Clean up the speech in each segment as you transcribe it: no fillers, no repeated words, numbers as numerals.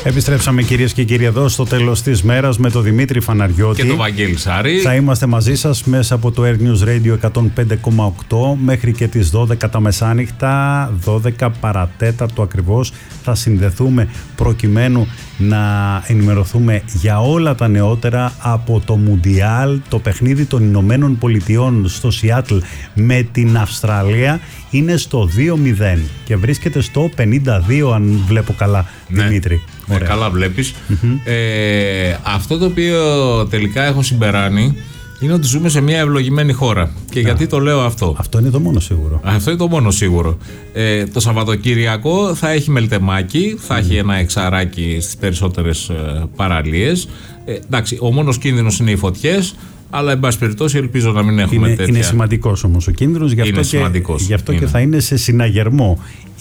Επιστρέψαμε κυρίες και κύριοι εδώ στο τέλος της μέρας με τον Δημήτρη Φαναριώτη και τον Βαγγέλη Σάρη. Θα είμαστε μαζί σας μέσα από το Air News Radio 105,8 μέχρι και τις 12 τα μεσάνυχτα, 12 παρατέταρτο ακριβώς. Θα συνδεθούμε προκειμένου να ενημερωθούμε για όλα τα νεότερα από το Μουντιάλ, το παιχνίδι των Ηνωμένων Πολιτειών στο Σιάτλ με την Αυστραλία. Είναι στο 2-0 και βρίσκεται στο 52 αν βλέπω καλά, ναι, Δημήτρη. Καλά βλέπεις. Αυτό το οποίο τελικά έχω συμπεράνει είναι ότι ζούμε σε μια ευλογημένη χώρα. Και γιατί το λέω αυτό? Αυτό είναι το μόνο σίγουρο. Αυτό είναι το μόνο σίγουρο. Το Σαββατοκύριακο θα έχει μελτεμάκι, θα έχει ένα εξαράκι στις περισσότερες παραλίες. Εντάξει, ο μόνος κίνδυνος είναι οι φωτιές. Αλλά εν πάση περιπτώσει ελπίζω να μην έχουμε τέτοια. Είναι σημαντικός όμως ο κίνδυνος, γι' αυτό και θα είναι σε συναγερμό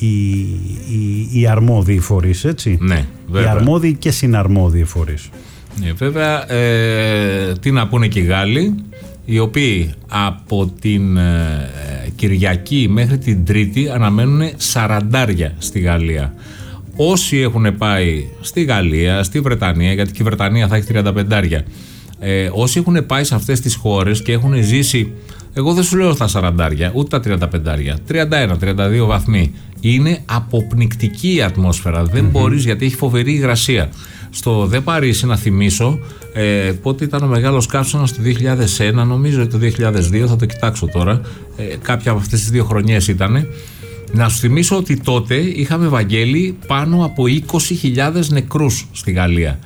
οι αρμόδιοι φορείς, έτσι. Ναι, βέβαια. Οι αρμόδιοι και συναρμόδιοι φορείς. Ναι, βέβαια, τι να πούνε και οι Γάλλοι, οι οποίοι από την Κυριακή μέχρι την Τρίτη αναμένουν 40 στη Γαλλία. Όσοι έχουν πάει στη Γαλλία, στη Βρετανία, γιατί και η Βρετανία θα έχει 35. Όσοι έχουν πάει σε αυτές τις χώρες και έχουν ζήσει, εγώ δεν σου λέω τα 40, ούτε τα 35, 31-32 βαθμοί, είναι αποπνικτική η ατμόσφαιρα, δεν μπορείς, γιατί έχει φοβερή υγρασία. Στο Δε Παρίσι, να θυμίσω, πότε ήταν ο μεγάλος καύσωνας, το 2001 νομίζω ή το 2002, θα το κοιτάξω τώρα, κάποια από αυτές τις δύο χρονιές ήτανε. Να σου θυμίσω ότι τότε είχαμε, Βαγγέλη, πάνω από 20.000 νεκρούς στη Γαλλία.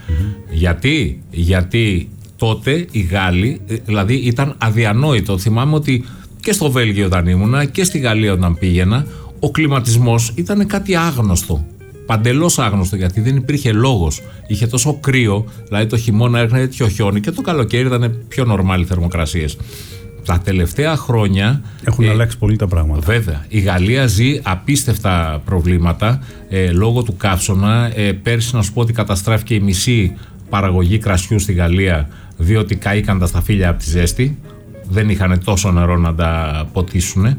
Γιατί τότε οι Γάλλοι, δηλαδή ήταν αδιανόητο. Θυμάμαι ότι και στο Βέλγιο όταν ήμουνα και στη Γαλλία όταν πήγαινα, ο κλιματισμός ήταν κάτι άγνωστο. Παντελώς άγνωστο, γιατί δεν υπήρχε λόγος. Είχε τόσο κρύο, δηλαδή το χειμώνα έρχεται τέτοιο χιόνι και το καλοκαίρι ήταν πιο νορμάλοι θερμοκρασίες. Τα τελευταία χρόνια έχουν αλλάξει πολύ τα πράγματα. Βέβαια. Η Γαλλία ζει απίστευτα προβλήματα λόγω του καύσωνα. Πέρσι, να σου πω ότι καταστράφηκε η μισή παραγωγή κρασιού στη Γαλλία, διότι καήκαν τα σταφύλια από τη ζέστη. Δεν είχαν τόσο νερό να τα ποτίσουν.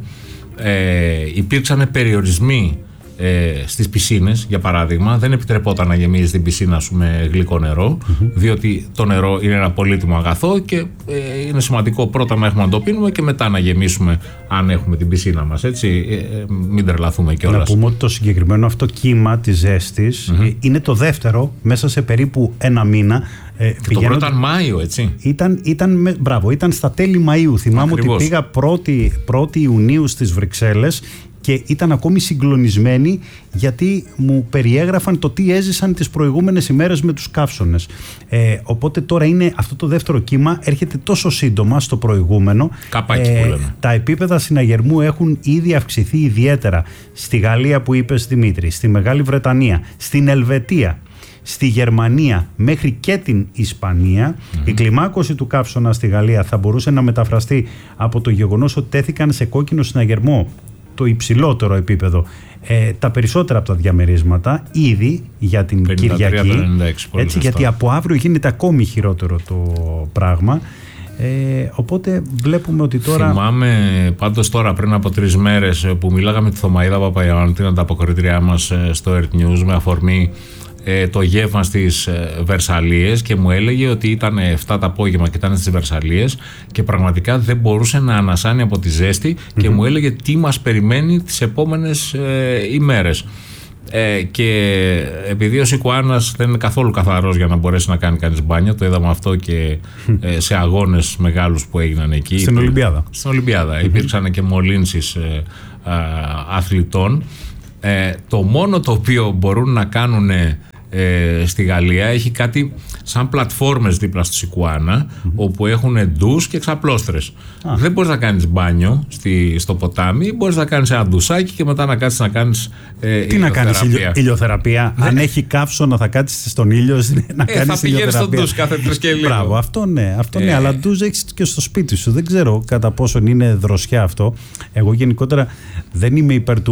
Υπήρξαν περιορισμοί στις πισίνες, για παράδειγμα. Δεν επιτρεπόταν να γεμίζει την πισίνα σου με γλυκό νερό, διότι το νερό είναι ένα πολύτιμο αγαθό και είναι σημαντικό πρώτα να έχουμε να το πίνουμε και μετά να γεμίσουμε αν έχουμε την πισίνα μας, έτσι. Μην τρελαθούμε κιόλας. Να πούμε ότι το συγκεκριμένο αυτό κύμα της ζέστης είναι το δεύτερο μέσα σε περίπου ένα μήνα. Και το πρώτο ήταν Μάιο, έτσι. Ήταν στα τέλη Μαΐου. Θυμάμαι Ακριβώς. ότι πήγα 1η Ιουνίου στις Βρυξέλλες και ήταν ακόμη συγκλονισμένοι, γιατί μου περιέγραφαν το τι έζησαν τις προηγούμενες ημέρες με τους καύσωνες. Οπότε τώρα είναι αυτό το δεύτερο κύμα, έρχεται τόσο σύντομα στο προηγούμενο. Καπάκι που λέμε. Τα επίπεδα συναγερμού έχουν ήδη αυξηθεί ιδιαίτερα στη Γαλλία που είπες, Δημήτρη, στη Μεγάλη Βρετανία, στην Ελβετία, στη Γερμανία μέχρι και την Ισπανία. Η κλιμάκωση του καύσωνα στη Γαλλία θα μπορούσε να μεταφραστεί από το γεγονός ότι τέθηκαν σε κόκκινο συναγερμό, το υψηλότερο επίπεδο, τα περισσότερα από τα διαμερίσματα ήδη για την 53, Κυριακή, 56, έτσι, γιατί από αύριο γίνεται ακόμη χειρότερο το πράγμα. Οπότε βλέπουμε ότι τώρα. Θυμάμαι πάντως τώρα πριν από 3 μέρες που μιλάγαμε τη Θωμαΐδα Παπαϊωάννου, την ανταποκριτριά μας στο Earth News, με αφορμή το γεύμα στις Βερσαλίες, και μου έλεγε ότι ήταν 7 το απόγευμα και ήταν στις Βερσαλίες και πραγματικά δεν μπορούσε να ανασάνει από τη ζέστη και μου έλεγε τι μας περιμένει τις επόμενες ημέρες. Και επειδή ο Σικουάνας δεν είναι καθόλου καθαρός για να μπορέσει να κάνει κανείς μπάνιο, το είδαμε αυτό και σε αγώνες μεγάλους που έγιναν εκεί. Στην Ολυμπιάδα. Στην Ολυμπιάδα υπήρξαν και μολύνσεις αθλητών. Το μόνο το οποίο μπορούν να κάνουν στη Γαλλία, έχει κάτι σαν πλατφόρμες δίπλα στο Σικουάνα, όπου έχουν ντους και εξαπλώστρες. Δεν μπορείς να κάνεις μπάνιο στο ποτάμι, μπορείς να κάνεις ένα ντουσάκι και μετά να κάτσεις να κάνεις τι να κάνεις, ηλιοθεραπεία? Αν έχει καύσωνα θα κάτσεις στον ήλιο να κάνεις θα πηγαίνεις στον ντους κάθε 3 και λίγο. Μπράβο, αυτό ναι, αλλά ντους έχεις και στο σπίτι σου. Δεν ξέρω κατά πόσον είναι δροσιά αυτό. Εγώ γενικότερα δεν είμαι υπέρ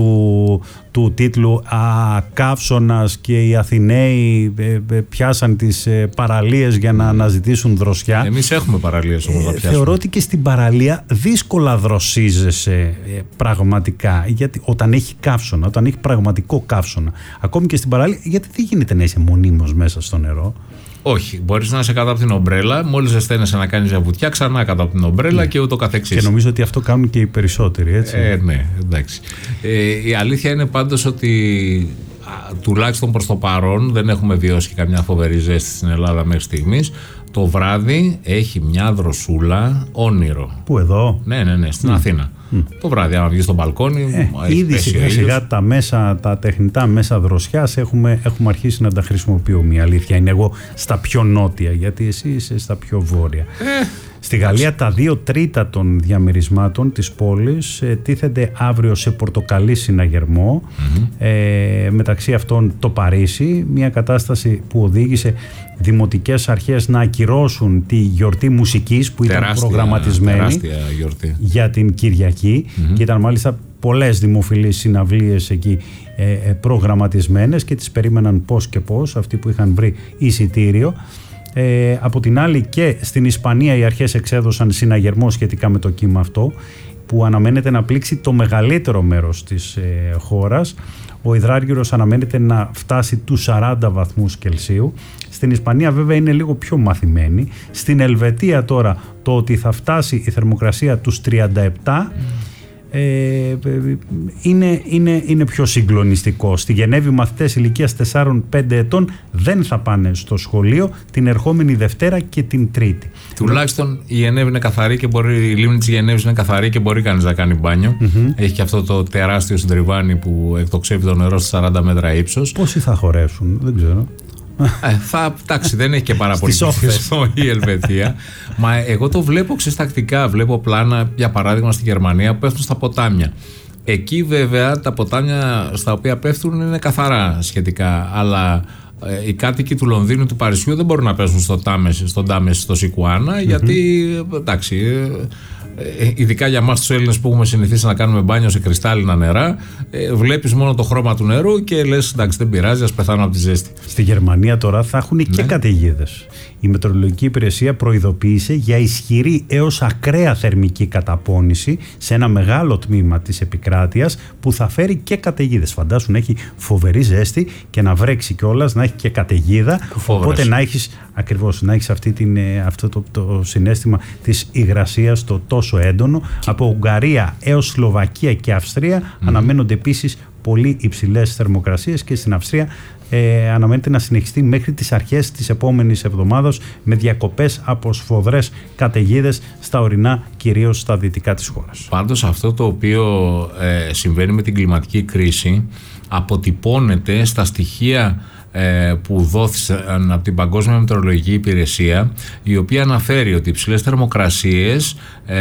του τίτλου «Καύσωνας και οι Αθηναίοι πιάσαν τις παραλίες για να αναζητήσουν δροσιά. Εμείς έχουμε παραλίες όμως να πιάσουμε. Θεωρώ ότι και στην παραλία δύσκολα δροσίζεσαι πραγματικά, γιατί όταν έχει καύσωνα, όταν έχει πραγματικό καύσωνα, ακόμη και στην παραλία, γιατί δεν γίνεται να είσαι μονίμως μέσα στο νερό. Όχι, μπορείς να είσαι κάτω από την ομπρέλα, μόλις ζεσταίνεσαι να κάνεις μια βουτιά, ξανά κάτω από την ομπρέλα και ούτω καθεξής. Και νομίζω ότι αυτό κάνουν και οι περισσότεροι, έτσι. Ναι, εντάξει. Η αλήθεια είναι πάντως ότι τουλάχιστον προς το παρόν δεν έχουμε βιώσει καμιά φοβερή ζέστη στην Ελλάδα μέχρι στιγμής. Το βράδυ έχει μια δροσούλα όνειρο. Πού, εδώ? Ναι, στην Αθήνα. Το βράδυ, αν βγει στο μπαλκόνι. Ήδη σιγά τα τεχνητά μέσα δροσιάς έχουμε αρχίσει να τα χρησιμοποιούμε. Η αλήθεια είναι, εγώ στα πιο νότια, γιατί εσύ είσαι στα πιο βόρεια. Στη Γαλλία τα 2/3 των διαμερισμάτων της πόλης τίθενται αύριο σε πορτοκαλί συναγερμό. Μεταξύ αυτών το Παρίσι, μια κατάσταση που οδήγησε δημοτικές αρχές να ακυρώσουν τη γιορτή μουσικής που ήταν προγραμματισμένη για την Κυριακή και ήταν μάλιστα πολλές δημοφιλείς συναυλίες εκεί προγραμματισμένες και τις περίμεναν πώς και πώς αυτοί που είχαν βρει εισιτήριο. Από την άλλη και στην Ισπανία οι αρχές εξέδωσαν συναγερμό σχετικά με το κύμα αυτό, που αναμένεται να πλήξει το μεγαλύτερο μέρος της χώρας. Ο υδράργυρος αναμένεται να φτάσει τους 40 βαθμούς Κελσίου. Στην Ισπανία βέβαια είναι λίγο πιο μαθημένη. Στην Ελβετία τώρα το ότι θα φτάσει η θερμοκρασία τους 37 είναι πιο συγκλονιστικό. Στη Γενέβη μαθητές ηλικίας 4-5 ετών δεν θα πάνε στο σχολείο την ερχόμενη Δευτέρα και την Τρίτη. Τουλάχιστον η Γενέβη είναι καθαρή και η λίμνη της Γενέβης είναι καθαρή και μπορεί κανείς να κάνει μπάνιο. Έχει και αυτό το τεράστιο συντριβάνι που εκτοξεύει το νερό στα 40 μέτρα ύψος. Πόσοι θα χωρέσουν, δεν ξέρω. Εντάξει, δεν έχει και πάρα πολύ πληθυσμό η Ελβετία. Μα εγώ το βλέπω ξεστακτικά. Βλέπω πλάνα, για παράδειγμα, στη Γερμανία που πέφτουν στα ποτάμια. Εκεί βέβαια τα ποτάμια στα οποία πέφτουν είναι καθαρά σχετικά. Αλλά οι κάτοικοι του Λονδίνου, του Παρισιού δεν μπορούν να πέσουν στον Τάμεση, στο Σικουάνα, γιατί εντάξει. Ειδικά για εμάς τους Έλληνες που έχουμε συνηθίσει να κάνουμε μπάνιο σε κρυστάλλινα νερά, βλέπεις μόνο το χρώμα του νερού και λες εντάξει, δεν πειράζει, ας πεθάνω από τη ζέστη. Στη Γερμανία τώρα θα έχουν και καταιγίδες. Η Μετεωρολογική Υπηρεσία προειδοποίησε για ισχυρή έως ακραία θερμική καταπώνηση σε ένα μεγάλο τμήμα της επικράτειας που θα φέρει και καταιγίδες. Φαντάσου να έχει φοβερή ζέστη και να βρέξει κιόλας, να έχει και καταιγίδα. Οπότε να έχεις ακριβώς, να έχεις αυτό το συναίσθημα της υγρασίας το τόσο έντονο. Από Ουγγαρία έως Σλοβακία και Αυστρία αναμένονται επίσης πολύ υψηλές θερμοκρασίες και στην Αυστρία αναμένεται να συνεχιστεί μέχρι τις αρχές της επόμενης εβδομάδας με διακοπές από σφοδρές καταιγίδες στα ορεινά, κυρίως στα δυτικά της χώρας. Πάντως αυτό το οποίο συμβαίνει με την κλιματική κρίση αποτυπώνεται στα στοιχεία που δόθησαν από την Παγκόσμια Μετεωρολογική Υπηρεσία, η οποία αναφέρει ότι οι υψηλές θερμοκρασίες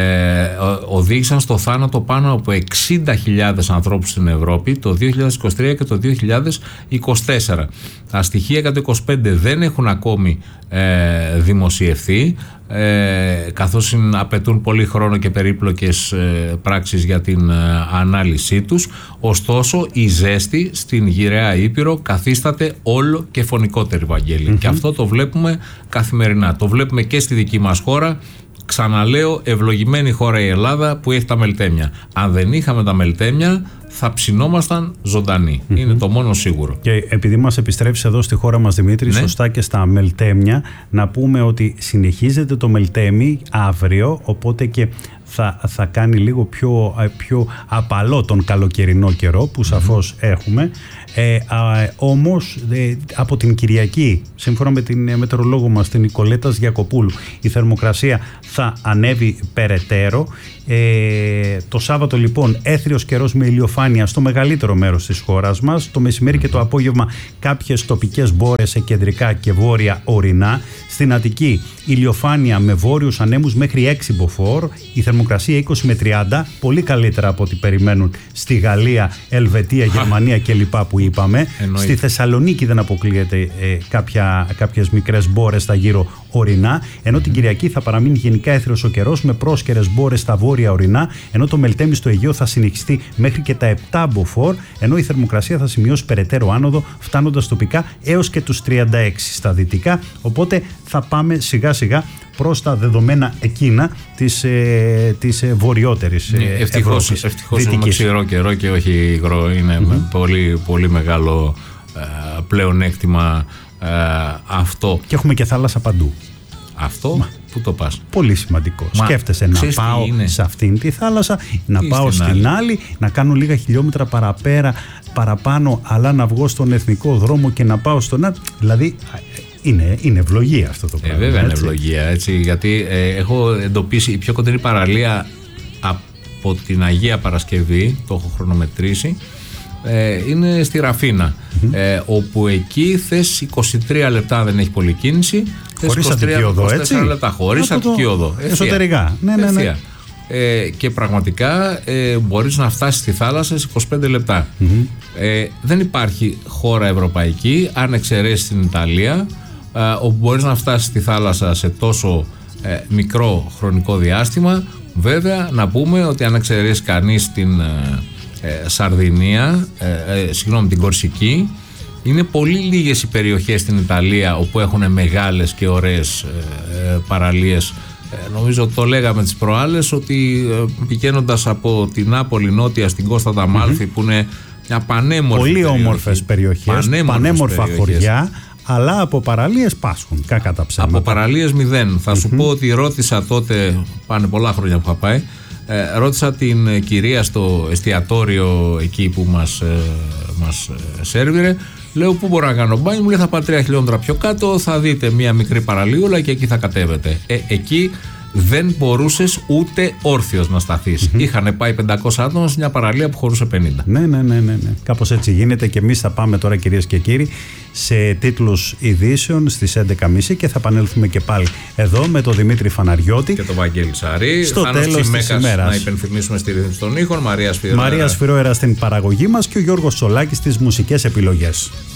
οδήγησαν στο θάνατο πάνω από 60.000 ανθρώπους στην Ευρώπη το 2023 και το 2024. Τα στοιχεία για το 2025 δεν έχουν ακόμη δημοσιευθεί, καθώς απαιτούν πολύ χρόνο και περίπλοκες πράξεις για την ανάλυση τους. Ωστόσο η ζέστη στην γυραιά Ήπειρο καθίσταται όλο και φωνικότερη, Βαγγέλη, και αυτό το βλέπουμε καθημερινά. Το βλέπουμε και στη δική μας χώρα. Ξαναλέω, ευλογημένη χώρα η Ελλάδα που έχει τα μελτέμια. Αν δεν είχαμε τα μελτέμια θα ψινόμασταν ζωντανοί. Είναι το μόνο σίγουρο. Και επειδή μας επιστρέψει εδώ στη χώρα μας, Δημήτρη, σωστά και στα μελτέμια, να πούμε ότι συνεχίζεται το μελτέμι αύριο, οπότε και θα κάνει λίγο πιο απαλό τον καλοκαιρινό καιρό που σαφώς έχουμε. Όμως από την Κυριακή, σύμφωνα με την μετεωρολόγο μας την Νικολέτα Γιακοπούλου, η θερμοκρασία θα ανέβει περαιτέρω. Το Σάββατο λοιπόν έθριος καιρός με ηλιοφάνεια στο μεγαλύτερο μέρος της χώρας μας. Το μεσημέρι και το απόγευμα κάποιες τοπικές μπόρες σε κεντρικά και βόρεια ορεινά. Στην Αττική ηλιοφάνεια με βόρειους ανέμους μέχρι 6 μποφόρ. Η θερμοκρασία 20 με 30, πολύ καλύτερα από ό,τι περιμένουν στη Γαλλία, Ελβετία, Γερμανία κλπ. Που είπαμε. Στη Θεσσαλονίκη δεν αποκλείεται κάποιες μικρές μπόρες στα γύρω ορεινά. Ενώ την Κυριακή θα παραμείνει γενικά έθριος ο καιρός με πρόσκαιρες μπόρες στα βόρεια βόρεια ορεινά, ενώ το μελτέμι στο Αιγαίο θα συνεχιστεί μέχρι και τα 7 μποφόρ, ενώ η θερμοκρασία θα σημειώσει περαιτέρω άνοδο, φτάνοντας τοπικά έως και τους 36 στα δυτικά. Οπότε θα πάμε σιγά σιγά προς τα δεδομένα εκείνα της βορειότερης Ευρώπης. Ευτυχώς έχουμε ξηρό καιρό και όχι υγρό. Είναι πολύ, πολύ μεγάλο πλεονέκτημα αυτό. Και έχουμε και θάλασσα παντού. Αυτό που το πας. Πολύ σημαντικό. Σκέφτεσαι να πάω σε αυτήν τη θάλασσα, να πάω στην άλλη, να κάνω λίγα χιλιόμετρα παραπάνω, αλλά να βγω στον εθνικό δρόμο και να πάω στον άλλο. Δηλαδή είναι ευλογία αυτό το πράγμα. Βέβαια είναι ευλογία, έτσι, γιατί έχω εντοπίσει η πιο κοντινή παραλία από την Αγία Παρασκευή, το έχω χρονομετρήσει, είναι στη Ραφίνα, όπου εκεί θες 23 λεπτά, δεν έχει πολλή κίνηση, χωρίς Αττική Οδό, έτσι, λεπτά, χωρίς Αττική Οδό, εσωτερικά, ναι. Και πραγματικά μπορείς να φτάσεις στη θάλασσα σε 25 λεπτά. Δεν υπάρχει χώρα ευρωπαϊκή, αν εξαιρέσεις την Ιταλία, όπου μπορείς να φτάσεις στη θάλασσα σε τόσο μικρό χρονικό διάστημα. Βέβαια να πούμε ότι αν εξαιρέσει κανείς την Σαρδινία, την Κορσική, είναι πολύ λίγες οι περιοχές στην Ιταλία όπου έχουν μεγάλες και ωραίες παραλίες. Νομίζω το λέγαμε τις προάλλες ότι πηγαίνοντας από την Νάπολη νότια στην Κώστα d'Amalfi, που είναι μια πανέμορφη πολύ όμορφες περιοχές, πανέμορφα χωριά, αλλά από παραλίες πάσχουν, κακά τα ψέματα. Από παραλίες 0. Θα σου πω ότι ρώτησα τότε, πάνε πολλά χρόνια που είχα πάει, ρώτησα την κυρία στο εστιατόριο εκεί που μας σέρβιρε, λέω πού μπορώ να κάνω μπάνιο, μου λέει θα πάτε 3 χιλιόμετρα πιο κάτω, θα δείτε μια μικρή παραλίουλα και εκεί θα κατέβετε. Εκεί δεν μπορούσες ούτε όρθιος να σταθείς. Είχαν πάει 500 άτομα σε μια παραλία που χωρούσε 50. Ναι. Κάπως έτσι γίνεται και εμείς θα πάμε τώρα, κυρίες και κύριοι, σε τίτλους ειδήσεων στις 11.30 και θα επανέλθουμε και πάλι εδώ με τον Δημήτρη Φαναριώτη και τον Βαγγέλη Σαρή. Στο τέλος της ημέρας. Να υπενθυμίσουμε στη ρύθμιση των ήχων, Μαρία Σφυρόερα στην παραγωγή μας και ο Γιώργος Τσολάκης στις μουσικές επιλογές.